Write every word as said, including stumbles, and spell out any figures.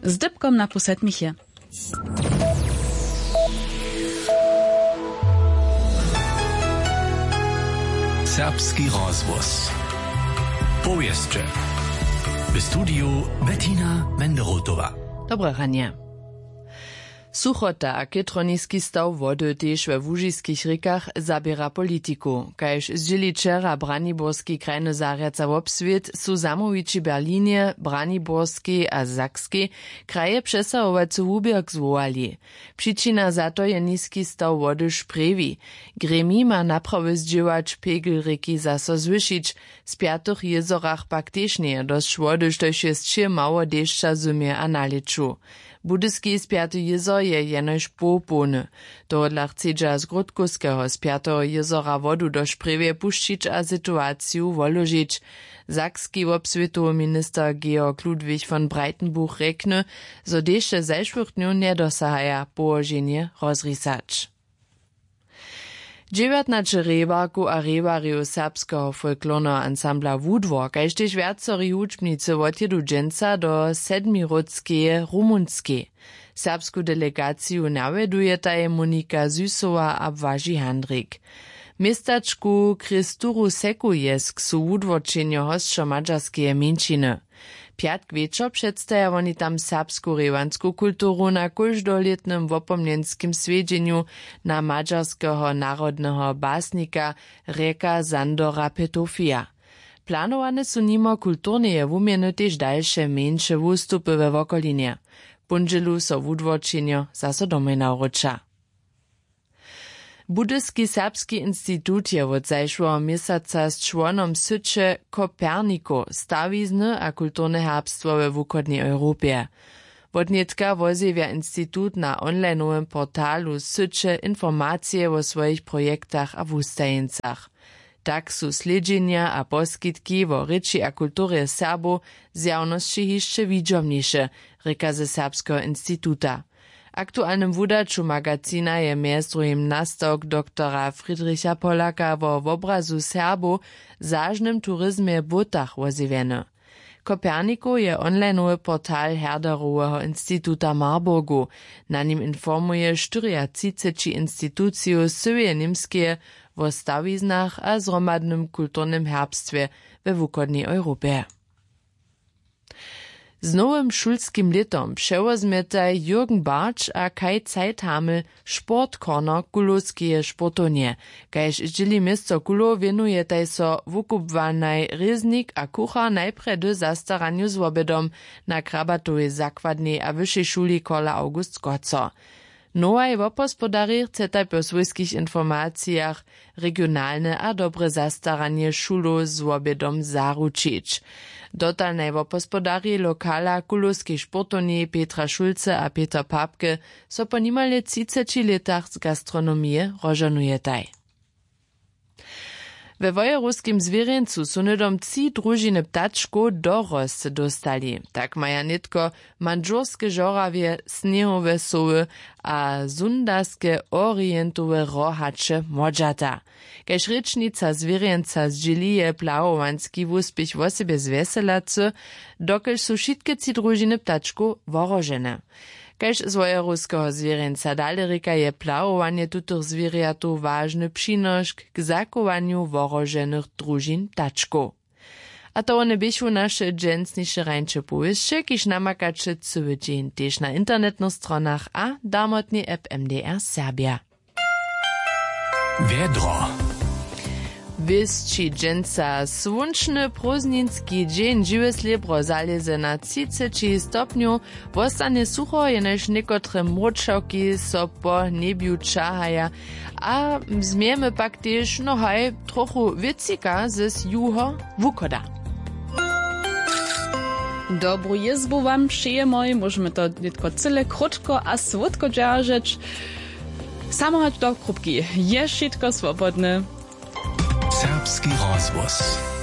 z dybkom na posetmichie. Serbski rozvoz. Powieszcze. W studiu Bettina Menderotova. Dobre ranie. Suchota a ketroniski staw wody tež we łužiskich rikach zabiera politiku. Kajž zdźěli wčera Braniborski krajny zarjaca wobswět, su zamowiči Berlinie, Braniborski a Sakski kraje přesahovacu hubjerk zwołali. Přičina za to je niski staw wody šprewi. Gremi ma naprawy zdźěłać pegel riki zaso zwyšić, z piatych jezorach pak tež nie dosť wody, štož je sčir mało dešća zumie a naliču. Budyski z piaty jezor je jenož popony. Tohodla chcedža z Grudkuskeho z piateho jezora vodu do šprewie puščić a situaciju woložić. Sakski wobswětowy minister Georg Ludwig von Breitenbuch rekne, zo deše zajšwych dňu nedosahaja połoženie rozrisać. dziewiętnaście rebarku a rebariu serbskeho folklorneho ansambla Wudwar, kaž tež viaceri hudžbnicy wotjedu dženca do sedmirodskeje Rumunskeje. Serbsku delegaciju navedujeta Monika Zysova a Błażej Handrik. Miestačku Kristuru Sekujesk su wudworčenjo hostšo mađarskeje menšiny. Pjatk večer předstaja oni tam serbsku rewansku kulturu na koždoletnym wopomnjenskim svedženju na mađarskeho narodneho basnika Reka Sandora Petofija. Planowane su nimo kulturneje wumjeny tež dalše menše wustupy we wokolinie. Punželu so wudworčenjo zaso domaj nauroča. Budyski Serbski institut je od zajšłego měsaca z čłonom Syče Koperniko stawizny a kulturne herbstwo we wukodnej Europie. Wodnietka wozjewia institut na online'owym portalu Syče informacje o swoich projektach a wustajencach. Tak su sledźenja a poskitki wo ryči a kulturje Serbo z javnosti hišće widźomniejsze, reka ze Serbskiego instituta. Aktualnym wudaču magazina je mjez drugim nastok doktora Friedricha Polaka wo wobrazu Serbo zažnym turizmie butach wozjewjene. Koperniko je online'owy portal Herderoweho instituta Marburgu. Na nim informuje čtyřicet instituciju syje nimskie wo stawiznach a zromadnym kulturnym herbstwie we wukodnej Europie. Z nowym szulskim letom przewozmietaj Jürgen Bartsch a Kai Zeithamel Sportkorner Kulowskie sportonie. Kajž zdźěli město Kulo věnujetaj so wukubwanaj reznik a kuchar najpredy zastaranju z wobedom na krabatowej zakładnej a wyższej szuli Kola August Goco. Noaj wopospodari chcetaj po swojskich informacjach regionalne a dobre zastaranie šulo z wobedom zaručić. Dotalnej wopospodari lokala Kulowskiej sportonie Petra Schulze a Peter Papke so po nimale třiceti letach z gastronomie rožanujetaj. We wojeruskim zwierzęcu su nydom trzy družiny ptačko dorost dostali. Tak maja nitko mandžurske žorawie, snehowe soły a zundarskie orientowe rohacze modżata. Kaž rečnica zwierzęca zdźěli je plawowanski wuspich wo sebe zweselacy, dokelž su šitke trzy družiny ptačko worožene. Kaž z wojeruskeho zwierzęca dalerika je plawowanie tutych zwierjatów ważny przynoszk k zachowanju woroženych družin ptačko. A to one běchu naše dženstniše rańcze powieszcze, kiž namakače cyły dzień tež na internetnych stronach a damotni app M D R Serbia. Vedro. Wysci dżęca słonczny prózdninski dzień żywe srebro zaleze na třicet stopniu, wostanie sucho, jenež niekotre mročawki so po nebiu čahaja, a zmiemy pak tež no haj trochu wiecika z juho wukoda. Dobru jezbu wam przyjemoj, możemy to tylko cyle krótko a słodko dzierżyć. Samochać do krupki, je wszystko swobodne. Serbski rozvoz.